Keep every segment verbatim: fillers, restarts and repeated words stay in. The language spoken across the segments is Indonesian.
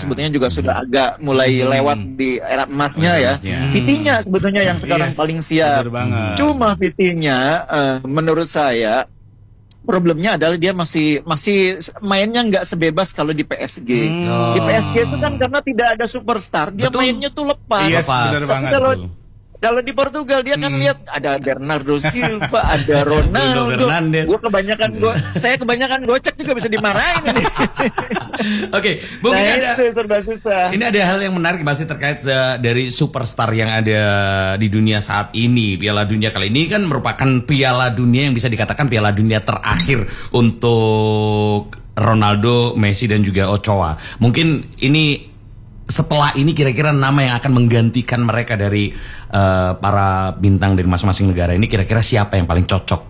sebetulnya juga sudah agak mulai hmm. lewat di era emasnya ya. Vitinya sebetulnya yang sekarang yes. paling siap. Cuma Vitinya uh, menurut saya problemnya adalah dia masih masih mainnya nggak sebebas kalau di P S G. Hmm. Oh. Di P S G itu kan karena tidak ada superstar, dia Betul. mainnya tuh lepas. Yes, benar banget. Kalau Kalau di Portugal dia kan hmm. lihat ada Bernardo Silva, ada Ronaldo. Gue kebanyakan gue, saya kebanyakan gocek juga bisa dimarahin ini. Oke, Bung, nah, ini ada serba susah. Ini ada hal yang menarik masih terkait uh, dari superstar yang ada di dunia saat ini. Piala Dunia kali ini kan merupakan Piala Dunia yang bisa dikatakan Piala Dunia terakhir untuk Ronaldo, Messi dan juga Ochoa. Mungkin ini setelah ini kira-kira nama yang akan menggantikan mereka dari uh, para bintang dari masing-masing negara ini kira-kira siapa yang paling cocok?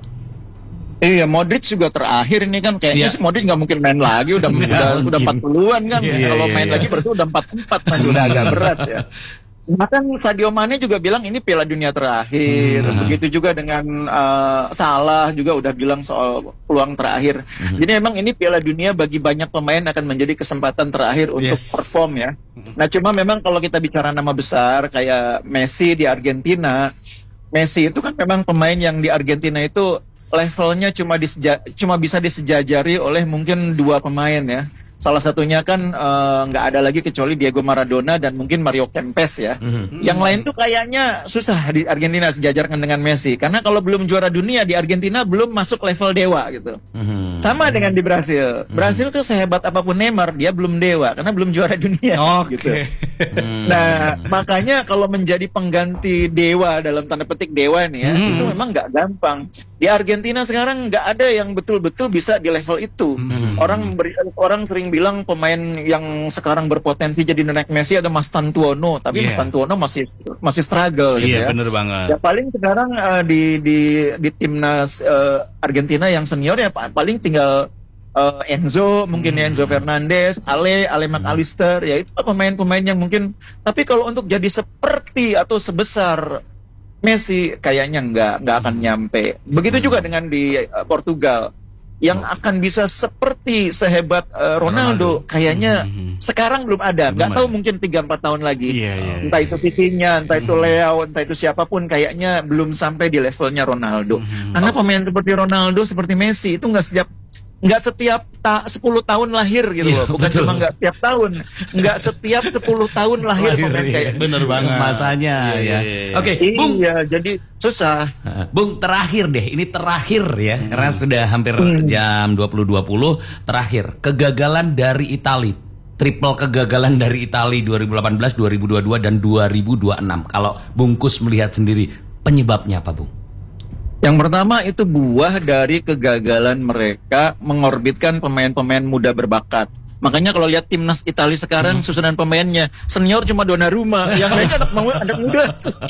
Iya, Modric juga terakhir ini kan kayaknya yeah. si Modric nggak mungkin main lagi, udah udah, udah empat puluhan kan. Yeah, Kalau yeah, main yeah. lagi berarti udah empat puluh empat kan, udah agak berat ya. Bahkan Sadio Mane juga bilang ini Piala Dunia terakhir. Hmm. Begitu juga dengan uh, Salah juga udah bilang soal peluang terakhir. Hmm. Jadi memang ini Piala Dunia bagi banyak pemain akan menjadi kesempatan terakhir untuk yes. perform ya. Nah cuma memang kalau kita bicara nama besar kayak Messi di Argentina, Messi itu kan memang pemain yang di Argentina itu levelnya cuma diseja, cuma bisa disejajari oleh mungkin dua pemain ya. Salah satunya kan nggak uh, ada lagi kecuali Diego Maradona dan mungkin Mario Kempes ya. Mm-hmm. Yang lain tuh kayaknya susah di Argentina sejajarkan dengan Messi. Karena kalau belum juara dunia di Argentina belum masuk level dewa gitu. Mm-hmm. Sama dengan di Brasil. Mm-hmm. Brasil tuh sehebat apapun Neymar dia belum dewa karena belum juara dunia. Okay. Gitu. Mm-hmm. Nah makanya kalau menjadi pengganti dewa dalam tanda petik dewa nih ya, mm-hmm. itu memang nggak gampang. Di Argentina sekarang nggak ada yang betul-betul bisa di level itu. Mm-hmm. Orang ber, orang sering bilang pemain yang sekarang berpotensi jadi nenek Messi ada Mas Tantuono, tapi yeah. Mas Tantuono masih masih struggle gitu yeah, ya. Bener banget. Ya paling sekarang uh, di di di timnas uh, Argentina yang senior ya paling tinggal uh, Enzo, mungkin hmm. Enzo Fernandez, Ale, Ale McAllister, ya itu pemain-pemain yang mungkin. Tapi kalau untuk jadi seperti atau sebesar Messi kayaknya nggak nggak akan nyampe. Begitu hmm. juga dengan di uh, Portugal. Yang akan bisa seperti sehebat uh, Ronaldo, Ronaldo kayaknya hmm. sekarang belum ada. Nggak tahu mungkin tiga empat tahun lagi. Yeah, yeah, entah itu Vitinha, entah itu Leo, entah itu siapapun kayaknya belum sampai di levelnya Ronaldo. Hmm. Karena pemain seperti Ronaldo, seperti Messi itu nggak setiap nggak setiap ta- sepuluh tahun lahir gitu yeah, loh. Bukan betul. Cuma nggak setiap tahun. Nggak setiap sepuluh tahun lahir, lahir pemain iya. kayak bener banget. Masanya ya. ya. ya. Oke, okay, Bung. Iya, jadi susah. Bung, terakhir deh. Ini terakhir ya. Hmm. Karena sudah hampir hmm. jam dua puluh dua puluh. Terakhir, kegagalan dari Italia. Triple kegagalan dari Italia dua ribu delapan belas, dua ribu dua puluh dua dan dua ribu dua puluh enam. Kalau Bungkus melihat sendiri, penyebabnya apa, Bung? Yang pertama itu buah dari kegagalan mereka mengorbitkan pemain-pemain muda berbakat. Makanya kalau lihat timnas Italia sekarang hmm. susunan pemainnya senior cuma Donnarumma, yang lainnya anak, anak muda.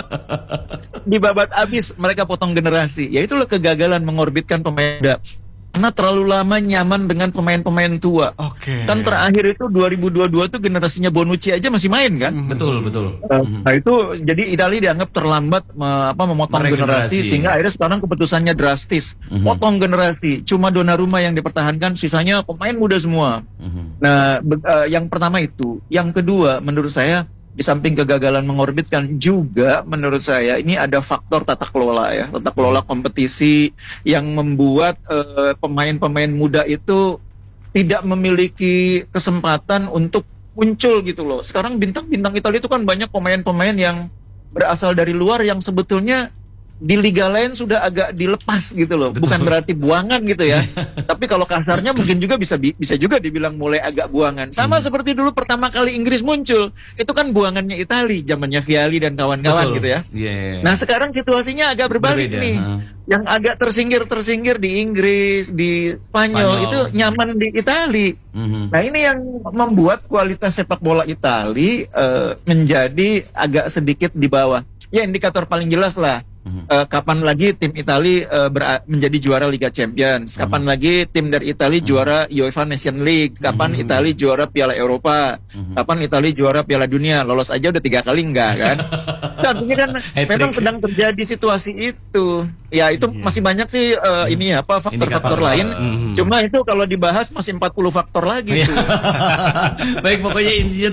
Dibabat abis, mereka potong generasi. Ya itulah kegagalan mengorbitkan pemain muda. Karena terlalu lama nyaman dengan pemain-pemain tua. Oke. Okay. Kan terakhir itu dua ribu dua puluh dua tuh generasinya Bonucci aja masih main kan? Mm, betul, betul. Uh, mm. Nah itu jadi Italia dianggap terlambat me, apa memotong generasi sehingga akhirnya sekarang keputusannya drastis. Mm-hmm. Potong generasi. Cuma Donnarumma yang dipertahankan, sisanya pemain muda semua. Mm-hmm. Nah, be, uh, yang pertama itu. Yang kedua menurut saya di samping kegagalan mengorbitkan juga menurut saya ini ada faktor tata kelola ya, tata kelola kompetisi yang membuat uh, pemain-pemain muda itu tidak memiliki kesempatan untuk muncul gitu loh. Sekarang bintang-bintang Italia itu kan banyak pemain-pemain yang berasal dari luar yang sebetulnya di liga lain sudah agak dilepas gitu loh. Betul. Bukan berarti buangan gitu ya. Tapi kalau kasarnya mungkin juga bisa bisa juga dibilang mulai agak buangan. Sama hmm. seperti dulu pertama kali Inggris muncul, itu kan buangannya Italia, zamannya Vialli dan kawan-kawan. Betul. Gitu ya. Yeah. Nah sekarang situasinya agak berbalik Berbeda, nih. Huh? Yang agak tersingkir-tersingkir di Inggris, di Spanyol, Spanyol. Itu nyaman di Italia. Mm-hmm. Nah ini yang membuat kualitas sepak bola Italia uh, menjadi agak sedikit di bawah. Ya indikator paling jelas lah. Mm-hmm. Uh, kapan lagi tim Italia uh, ber- menjadi juara Liga Champions? Kapan mm-hmm. lagi tim dari Italia mm-hmm. juara UEFA Nation League? Kapan mm-hmm. Italia juara Piala Eropa? Mm-hmm. Kapan Italia juara Piala Dunia? Lolos aja udah tiga kali enggak kan? Artinya kan memang sedang terjadi situasi itu. Ya itu yeah. masih banyak sih uh, mm-hmm. ini ya apa faktor-faktor Indikator, lain. Mm-hmm. Cuma itu kalau dibahas masih empat puluh faktor lagi. Tuh. Baik pokoknya intinya